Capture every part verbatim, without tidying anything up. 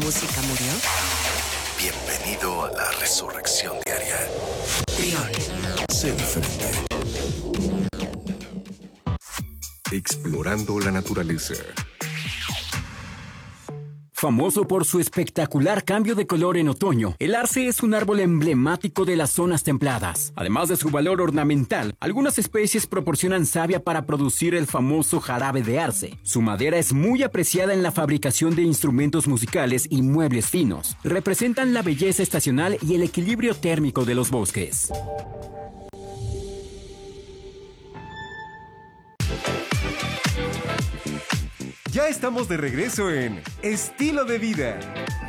música murió? Bienvenido a la resurrección diaria. Trión. Sé diferente. Explorando la naturaleza. Famoso por su espectacular cambio de color en otoño, el arce es un árbol emblemático de las zonas templadas. Además de su valor ornamental, algunas especies proporcionan savia para producir el famoso jarabe de arce. Su madera es muy apreciada en la fabricación de instrumentos musicales y muebles finos. Representan la belleza estacional y el equilibrio térmico de los bosques. Ya estamos de regreso en Estilo de Vida.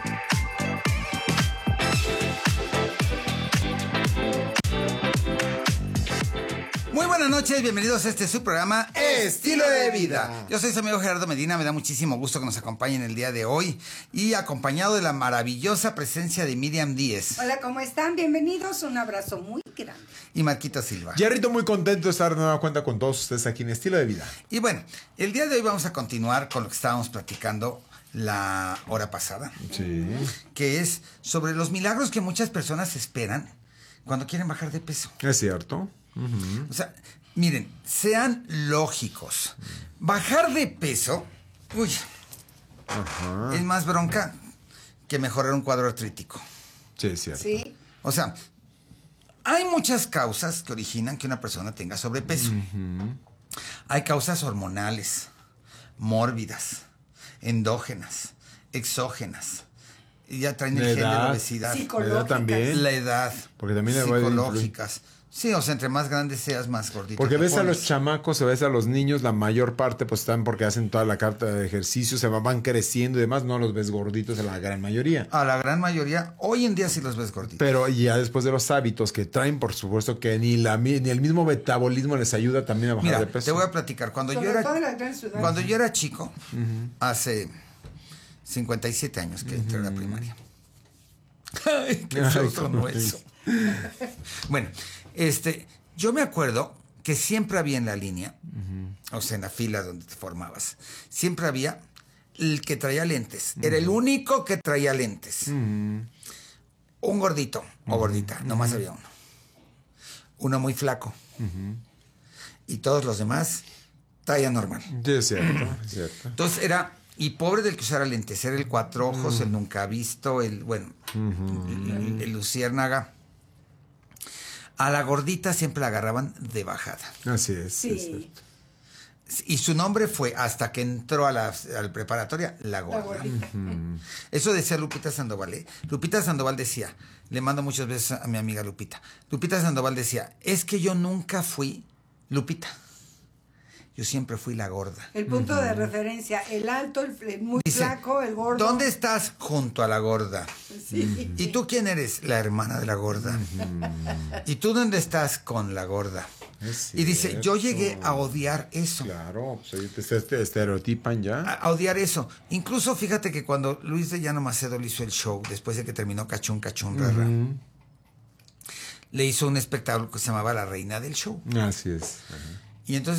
Muy buenas noches, bienvenidos a este su programa Estilo de Vida. Yo soy su amigo Gerardo Medina, me da muchísimo gusto que nos acompañen el día de hoy y acompañado de la maravillosa presencia de Miriam Díez. Hola, ¿cómo están? Bienvenidos, un abrazo muy grande. Y Marquito Silva. Jerrito, muy contento de estar de nueva cuenta con todos ustedes aquí en Estilo de Vida. Y bueno, el día de hoy vamos a continuar con lo que estábamos platicando la hora pasada. Sí. Que es sobre los milagros que muchas personas esperan cuando quieren bajar de peso. Es cierto. Uh-huh. O sea, miren, sean lógicos. Bajar de peso, uy, Ajá. es más bronca que mejorar un cuadro artrítico. Sí, es cierto. Sí. O sea, hay muchas causas que originan que una persona tenga sobrepeso. Uh-huh. Hay causas hormonales, mórbidas, endógenas, exógenas. Y ya traen el La gen de la edad. obesidad. Psicológicas. La edad también. La edad. Porque también le va a psicológicas. Sí, o sea, entre más grande seas, más gordito. Porque te ves a pones. los chamacos, o ves a los niños, la mayor parte pues están porque hacen toda la carta de ejercicio, se van creciendo y demás, no los ves gorditos en la gran mayoría. A la gran mayoría, hoy en día sí los ves gorditos. Pero ya después de los hábitos que traen, por supuesto que ni, la, ni el mismo metabolismo les ayuda también a bajar Mira, de peso. te voy a platicar. Cuando Sobre yo era todo en las grandes ciudades. cuando yo era chico, uh-huh. hace cincuenta y siete años que uh-huh. entré a la primaria. Ay, qué feo sonó eso. Bueno, este... yo me acuerdo que siempre había en la línea, uh-huh. o sea, en la fila donde te formabas, siempre había el que traía lentes. Uh-huh. Era el único que traía lentes. Uh-huh. Un gordito uh-huh. o gordita, nomás uh-huh. había uno. Uno muy flaco. Uh-huh. Y todos los demás traían normal. Sí, es cierto, es cierto. Entonces era... y pobre del que usara lentes. Era el cuatro ojos, uh-huh. el nunca visto, el, bueno, uh-huh. el, el luciérnaga. A la gordita siempre la agarraban de bajada. Así es. Sí. Es y su nombre fue, hasta que entró a la, a la preparatoria, la gorda. La gordita. Uh-huh. Eso decía Lupita Sandoval. ¿eh? Lupita Sandoval decía, le mando muchas veces a mi amiga Lupita. Lupita Sandoval decía, es que yo nunca fui Lupita. Yo siempre fui la gorda. El punto uh-huh. de referencia, el alto, el, el muy Dice, flaco, el gordo. ¿Dónde estás? Junto a la gorda. Sí. Uh-huh. ¿Y tú quién eres? La hermana de la gorda. Uh-huh. ¿Y tú dónde estás? Con la gorda. Y dice, yo llegué a odiar eso. Claro, pues te, te estereotipan ya. A, a odiar eso. Incluso fíjate que cuando Luis de Llano Macedo le hizo el show, después de que terminó Cachún, Cachún, uh-huh. Rara, le hizo un espectáculo que se llamaba La Reina del Show. Así es. Uh-huh. Y entonces